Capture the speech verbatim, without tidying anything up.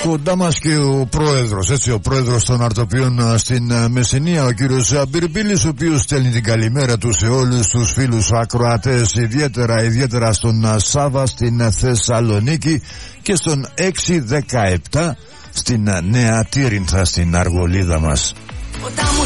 Κοντά μας και ο πρόεδρος, έτσι, ο πρόεδρος των Αρτοπιών στην Μεσσηνία, ο κύριος Μπυρμπίλης, ο οποίος στέλνει την καλημέρα του σε όλους τους φίλους ακροατές, ιδιαίτερα, ιδιαίτερα στον Σάβα στην Θεσσαλονίκη και στον έξι δεκαεπτά στην Νέα Τύρινθα, στην Αργολίδα μας.